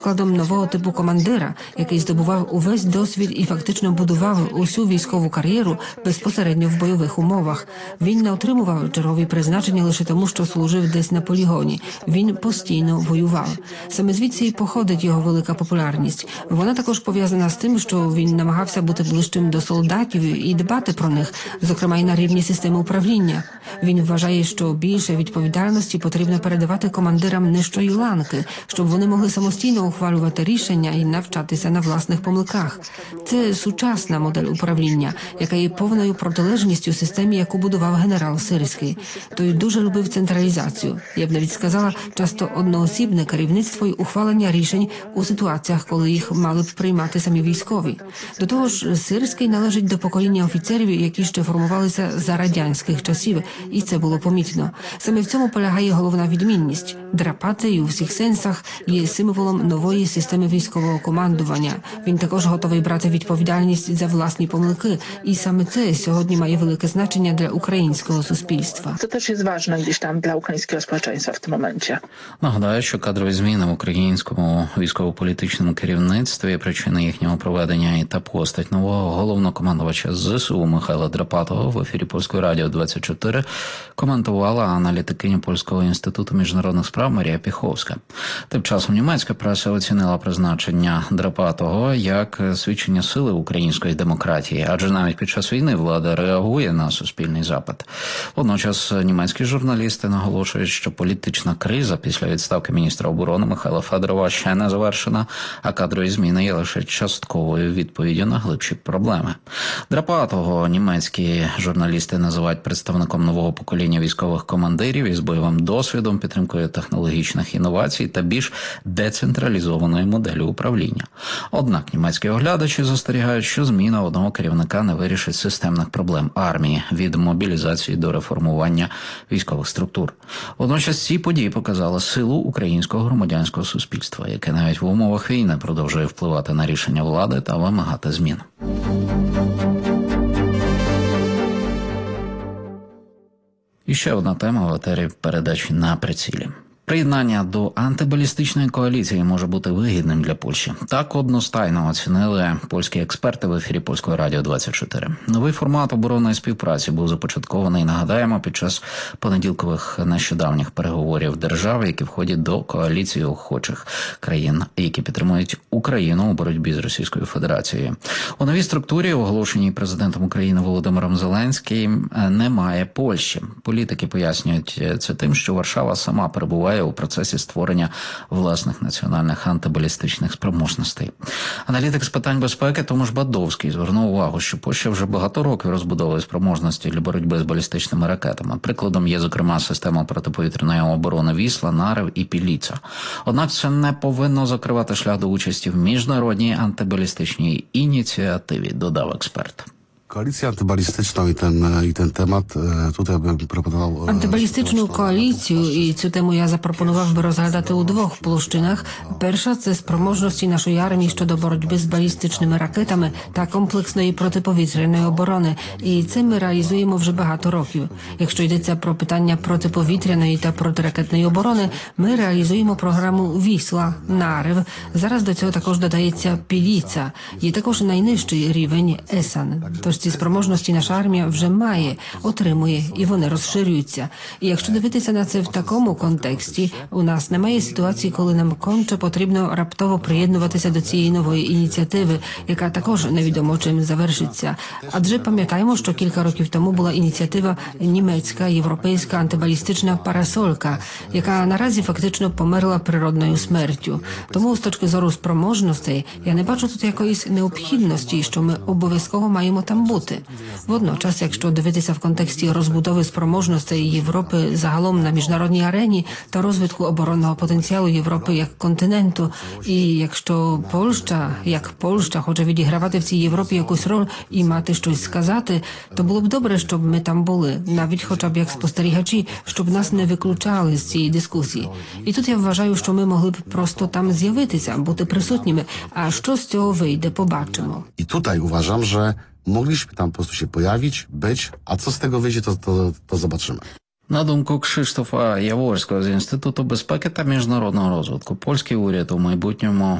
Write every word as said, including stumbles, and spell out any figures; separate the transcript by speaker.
Speaker 1: Прикладом нового типу командира, який здобував увесь досвід і фактично будував усю військову кар'єру безпосередньо в бойових умовах. Він не отримував чергові призначення лише тому, що служив десь на полігоні. Він постійно воював. Саме звідси і походить його велика популярність. Вона також пов'язана з тим, що він намагався бути ближчим до солдатів і дбати про них, зокрема і на рівні системи управління. Він вважає, що більше відповідальності потрібно передавати командирам нижчої ланки, щоб вони могли самостійно ухвалювати рішення і навчатися на власних помилках. Це сучасна модель управління, яка є повною протилежністю системі, яку будував генерал Сирський. Той дуже любив централізацію. Я б навіть сказала, часто одноосібне керівництво і ухвалення рішень у ситуаціях, коли їх мали б приймати самі військові. До того ж, Сирський належить до покоління офіцерів, які ще формувалися за радянських часів, і це було помітно. Саме в цьому полягає головна відмінність. Драпатий у всіх сенсах є символом нової системи військового командування. Він також готовий брати відповідальність за власні помилки, і саме це сьогодні має велике значення для українського суспільства.
Speaker 2: Це теж є важливо gdzieś там для українського суспільства в цьому моменті.
Speaker 3: Нагадаю, що кадрові зміни в українському військово-політичному керівництві, причини їхнього проведення і та постать нового головнокомандувача ЗСУ Михайла Драпатого в ефірі Польської радіо двадцять чотири коментувала аналітикиня Польського інституту міжнародних справ Марія Піховська. Тим часом німецька преса оцінила призначення Драпатого як свідчення сили української демократії, адже навіть під час війни влада реагує на суспільний запит. Водночас німецькі журналісти наголошують, що політична криза після відставки міністра оборони Михайла Федорова ще не завершена, а кадрові зміни є лише частковою відповіддю на глибші проблеми. Драпатого німецькі журналісти називають представником нового покоління військових командирів із бойовим досвідом, підтримкою технологічних інновацій та більш децентралізованої моделі управління. Однак німецькі оглядачі застерігають, що зміна одного керівника не вирішить системних проблем армії від мобілізації до реформування військових структур. Водночас ці події показали силу українського громадянського суспільства, яке навіть в умовах війни продовжує впливати на рішення влади та вимагати змін. І ще одна тема в етері передачі «На прицілі». Приєднання до антибалістичної коаліції може бути вигідним для Польщі. Так одностайно оцінили польські експерти в ефірі Польської радіо двадцять чотири. Новий формат оборонної співпраці був започаткований, нагадаємо, під час понеділкових нещодавніх переговорів держави, які входять до коаліції охочих країн, які підтримують Україну у боротьбі з Російською Федерацією. У новій структурі, оголошеній президентом України Володимиром Зеленським, немає Польщі. Політики пояснюють це тим, що Варшава сама перебуває у процесі створення власних національних антибалістичних спроможностей. Аналітик з питань безпеки Томаш Бадовський звернув увагу, що Польща вже багато років розбудовує спроможності для боротьби з балістичними ракетами. Прикладом є, зокрема, система протиповітряної оборони Вісла, Нарев і Піліца. Однак це не повинно закривати шлях до участі в міжнародній антибалістичній ініціативі, додав експерт.
Speaker 4: Коаліція антибалістична і ten, і ten temat, тут я би пропонував...
Speaker 1: Антибалістичну коаліцію, і цю тему я запропонував би розглядати у двох площинах. Перша – це спроможності нашої армії щодо боротьби з балістичними ракетами та комплексної протиповітряної оборони. І це ми реалізуємо вже багато років. Якщо йдеться про питання протиповітряної та протиракетної оборони, ми реалізуємо програму «Вісла», «Нарев». Зараз до цього також додається «Піліца». Є також найнижчий рівень «Есан». Тож ці спроможності наша армія вже має, отримує, і вони розширюються. І якщо дивитися на це в такому контексті, у нас немає ситуації, коли нам конче потрібно раптово приєднуватися до цієї нової ініціативи, яка також невідомо чим завершиться. Адже пам'ятаємо, що кілька років тому була ініціатива німецька, європейська антибалістична парасолька, яка наразі фактично померла природною смертю. Тому з точки зору спроможностей я не бачу тут якоїсь необхідності, що ми обов'язково маємо там бути. Водночас, якщо дивитися в контексті розбудови спроможностей Європи загалом на міжнародній арені та розвитку оборонного потенціалу Європи як континенту, і якщо Польща, як Польща, хоче відігравати в цій Європі якусь роль і мати щось сказати, то було б добре, щоб ми там були, навіть хоча б як спостерігачі, щоб нас не виключали з цієї дискусії. І тут я вважаю, що ми могли б просто там з'явитися, бути присутніми, а що з цього вийде, побачимо.
Speaker 4: I tutaj uważam, że mogliśmy tam po prostu się pojawić, być, a co z tego wyjdzie, to, to, to zobaczymy.
Speaker 3: На думку Кшиштофа Яворського з Інституту безпеки та міжнародного розвитку, польський уряд у майбутньому